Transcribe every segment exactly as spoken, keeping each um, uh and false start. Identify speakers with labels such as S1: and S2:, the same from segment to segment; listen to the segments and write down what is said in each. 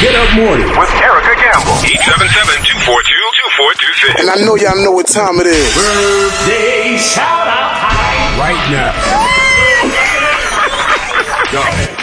S1: Get Up Morning
S2: with Erica Gamble. eight seven seven, two four two, two four two six.
S3: And I know y'all know what time it is.
S1: Birthday shout out time right now. Go ahead.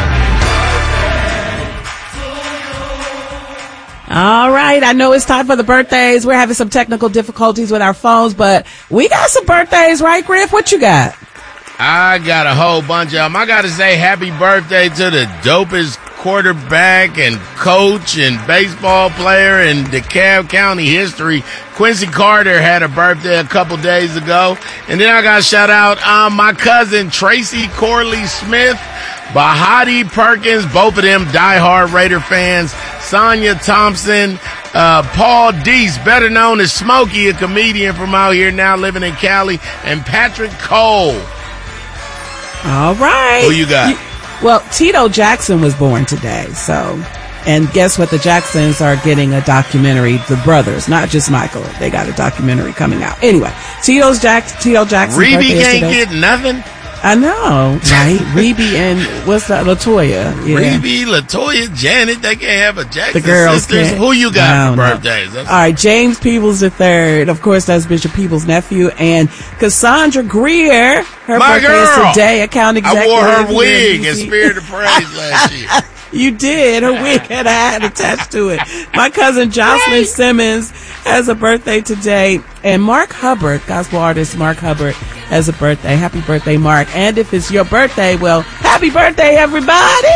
S4: All right. I know it's time for the birthdays. We're having some technical difficulties with our phones, but we got some birthdays, right, Griff? What you got?
S5: I got a whole bunch of them. I got to say happy birthday to the dopest quarterback and coach and baseball player in DeKalb County history. Quincy Carter had a birthday a couple days ago. And then I got to shout out um, my cousin Tracy Corley Smith, Bahati Perkins, both of them diehard Raider fans, Sonia Thompson, uh, Paul Deese, better known as Smokey, a comedian from out here now living in Cali, and Patrick Cole.
S4: All right.
S5: Who you got?
S4: You, well, Tito Jackson was born today, so, and guess what? The Jacksons are getting a documentary, the brothers, not just Michael. They got a documentary coming out. Anyway, Tito's Jack, Tito Jackson.
S5: Reby can't get nothing.
S4: I know, right? Reby and what's that? LaToya. Yeah.
S5: Reby, LaToya, Janet, they can't have a Jackson
S4: the girls
S5: sisters.
S4: Can't.
S5: Who you got for
S4: no.
S5: birthdays?
S4: All right, James Peebles the third. Of course, that's Bishop Peebles' nephew. And Cassandra Greer, her
S5: My
S4: birthday
S5: girl.
S4: is today, account executive.
S5: I wore her wig in Spirit of Praise last year.
S4: You did. Her wig had a hat attached to it. My cousin Jocelyn Simmons has a birthday today. And Mark Hubbard, gospel artist Mark Hubbard, has a birthday. Happy birthday, Mark. And if it's your birthday, well, happy birthday, everybody.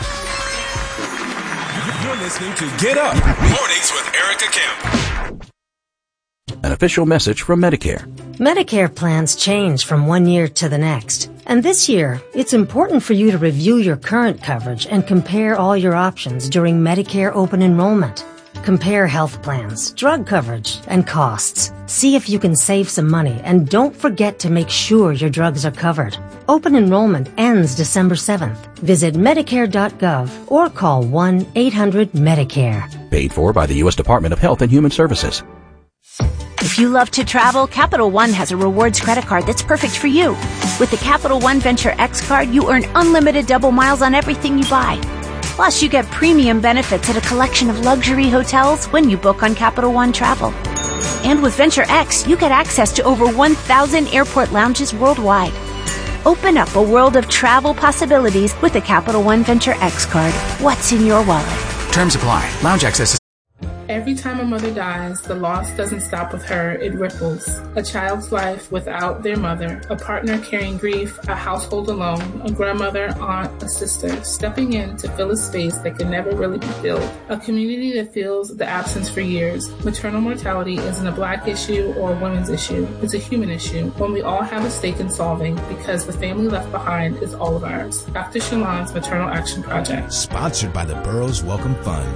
S1: You're listening to Get Up Mornings with Erica Campbell.
S6: An official message from Medicare.
S7: Medicare plans change from one year to the next. And this year, it's important for you to review your current coverage and compare all your options during Medicare open enrollment. Compare health plans, drug coverage, and costs. See if you can save some money, and don't forget to make sure your drugs are covered. Open enrollment ends December seventh. Visit Medicare dot gov or call one eight hundred Medicare.
S6: Paid for by the U S Department of Health and Human Services.
S8: If you love to travel, Capital One has a rewards credit card that's perfect for you. With the Capital One Venture X card, you earn unlimited double miles on everything you buy. Plus, you get premium benefits at a collection of luxury hotels when you book on Capital One Travel. And with Venture X, you get access to over one thousand airport lounges worldwide. Open up a world of travel possibilities with the Capital One Venture X card. What's in your wallet?
S9: Terms apply. Lounge access.
S10: Every time a mother dies, the loss doesn't stop with her, it ripples. A child's life without their mother, a partner carrying grief, a household alone, a grandmother, aunt, a sister, stepping in to fill a space that can never really be filled. A community that feels the absence for years. Maternal mortality isn't a black issue or a women's issue. It's a human issue, one we all have a stake in solving because the family left behind is all of ours. Doctor Shalon's Maternal Action Project.
S11: Sponsored by the Burroughs Welcome Fund.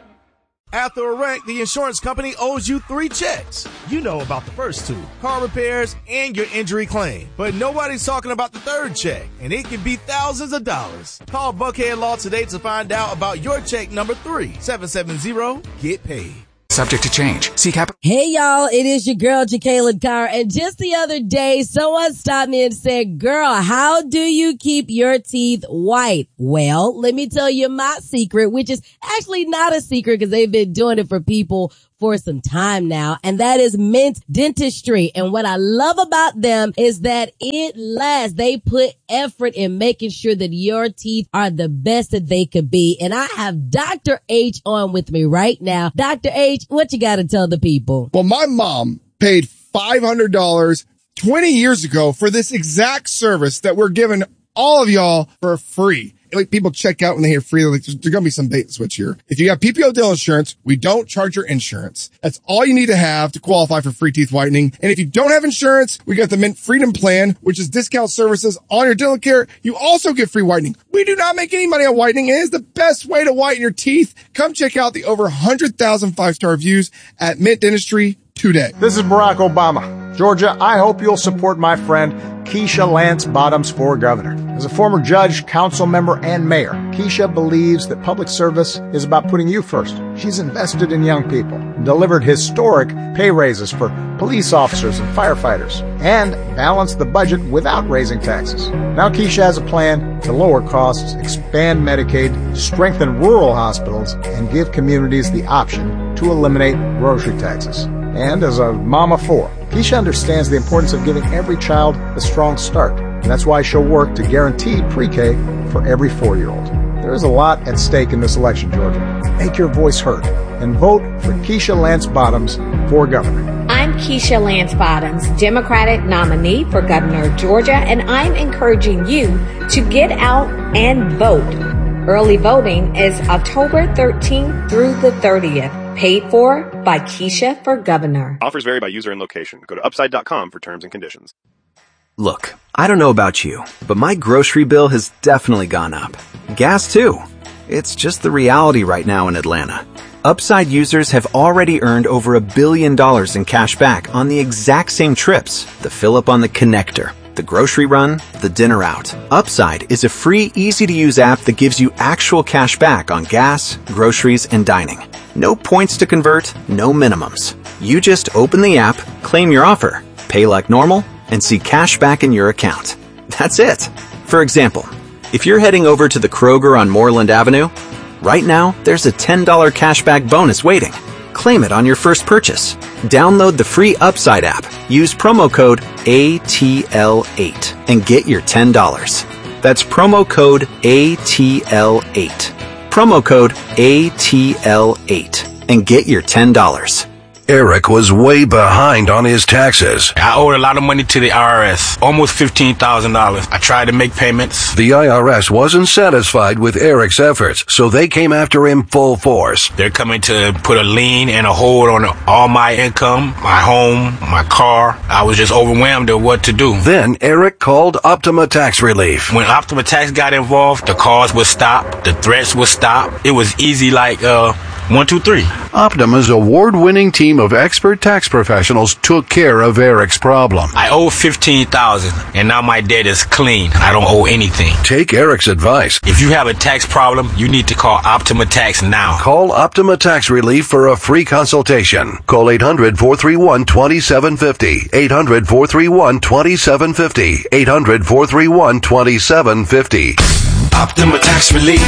S11: After a wreck, the insurance company owes you three checks. You know about the first two, car repairs and your injury claim. But nobody's talking about the third check, and it can be thousands of dollars. Call Buckhead Law today to find out about your check number three. seven seven zero, get paid.
S9: Subject to change. See Capital.
S12: Hey y'all, it is your girl Jacqueline Carr, and just the other day someone stopped me and said, girl, how do you keep your teeth white? Well, let me tell you my secret, which is actually not a secret because they've been doing it for people for some time now, and that is Mint Dentistry. And what I love about them is that it lasts. They put effort in making sure that your teeth are the best that they could be. And I have Doctor H on with me right now. Doctor H, what you got to tell the people?
S13: Well, my mom paid five hundred dollars twenty years ago for this exact service that we're giving all of y'all for free. Like, people check out when they hear free. They're like, there's, there's going to be some bait and switch here. If you have P P O dental insurance, we don't charge your insurance. That's all you need to have to qualify for free teeth whitening. And if you don't have insurance, we got the Mint Freedom Plan, which is discount services on your dental care. You also get free whitening. We do not make any money on whitening. It is the best way to whiten your teeth. Come check out the over one hundred thousand five-star reviews at Mint Dentistry today.
S14: This is Barack Obama. Georgia, I hope you'll support my friend Keisha Lance Bottoms for governor. As a former judge, council member, and mayor, Keisha believes that public service is about putting you first. She's invested in young people, delivered historic pay raises for police officers and firefighters, and balanced the budget without raising taxes. Now Keisha has a plan to lower costs, expand Medicaid, strengthen rural hospitals, and give communities the option to eliminate grocery taxes. And as a mom of four, Keisha understands the importance of giving every child a strong start. And that's why she'll work to guarantee pre-K for every four-year-old. There is a lot at stake in this election, Georgia. Make your voice heard and vote for Keisha Lance Bottoms for governor.
S15: I'm Keisha Lance Bottoms, Democratic nominee for governor of Georgia, and I'm encouraging you to get out and vote. Early voting is October thirteenth through the thirtieth. Paid for by Keisha for governor.
S16: Offers vary by user and location. Go to upside dot com for terms and conditions.
S17: Look, I don't know about you, but my grocery bill has definitely gone up. Gas too. It's just the reality right now in Atlanta. Upside users have already earned over a billion dollars in cash back on the exact same trips. The fill up on the connector, the grocery run, the dinner out. Upside is a free, easy-to-use app that gives you actual cash back on gas, groceries, and dining. No points to convert, no minimums. You just open the app, claim your offer, pay like normal, and see cash back in your account. That's it. For example, if you're heading over to the Kroger on Moreland Avenue, right now there's a ten dollars cashback bonus waiting. Claim it on your first purchase. Download the free Upside app, use promo code A T L eight, and get your ten dollars. That's promo code A T L eight. Promo code A T L eight, and get your ten dollars.
S18: Eric was way behind on his taxes.
S19: I owed a lot of money to the I R S, almost fifteen thousand dollars. I tried to make payments.
S18: The I R S wasn't satisfied with Eric's efforts, so they came after him full force.
S19: They're coming to put a lien and a hold on all my income, my home, my car. I was just overwhelmed at what to do.
S18: Then Eric called Optima Tax Relief.
S19: When Optima Tax got involved, the calls would stop, the threats would stop. It was easy like, uh... One, two, three.
S18: Optima's award-winning team of expert tax professionals took care of Eric's problem.
S19: I owe fifteen thousand dollars, and now my debt is clean. I don't owe anything.
S18: Take Eric's advice.
S19: If you have a tax problem, you need to call Optima Tax now.
S18: Call Optima Tax Relief for a free consultation. Call eight hundred, four three one, two seven five zero. eight hundred, four three one, two seven five zero. eight hundred, four three one, two seven five zero.
S1: Optima Tax Relief.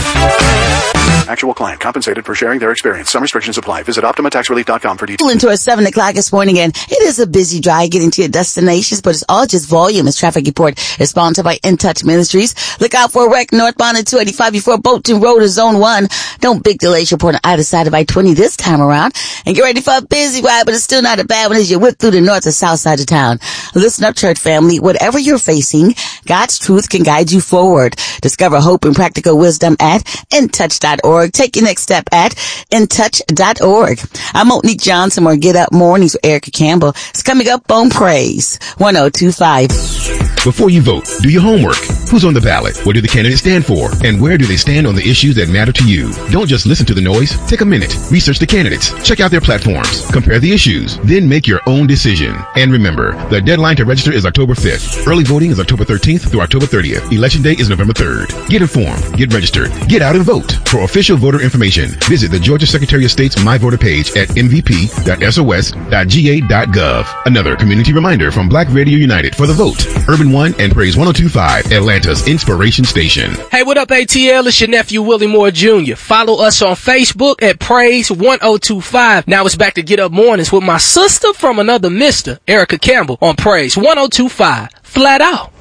S20: Actual client compensated for sharing their experience. Some restrictions apply. Visit Optima Tax Relief dot com for details.
S21: Into our seven o'clock this morning, and it is a busy drive getting to your destinations, but it's all just volume. As traffic report is sponsored by In Touch Ministries. Look out for a wreck northbound at two eighty-five before Bolton Road is zone one. Don't big delays report on either side of I twenty this time around. And get ready for a busy ride, but it's still not a bad one as you whip through the north or south side of town. Listen up, church family. Whatever you're facing, God's truth can guide you forward. Discover hope and practical wisdom at in touch dot org. Take your next step at in touch dot org. I'm Monique Johnson. More Get Up Mornings with Erica Campbell. It's coming up on Praise one oh two point five.
S22: Before you vote, do your homework. Who's on the ballot? What do the candidates stand for? And where do they stand on the issues that matter to you? Don't just listen to the noise. Take a minute. Research the candidates. Check out their platforms. Compare the issues. Then make your own decision. And remember, the deadline to register is October fifth. Early voting is October thirteenth through October thirtieth. Election day is November third. Get informed. Get registered. Get out and vote. For official voter information, visit the Georgia Secretary of State's My Voter page at m v p dot s o s dot g a dot gov. Another community reminder from Black Radio United for the vote. Urban One and Praise one oh two point five, Atlanta's inspiration station.
S23: Hey, what up, A T L? It's your nephew, Willie Moore Junior Follow us on Facebook at Praise one oh two point five. Now it's back to Get Up Mornings with my sister from another mister, Erica Campbell, on Praise one oh two point five. Flat out.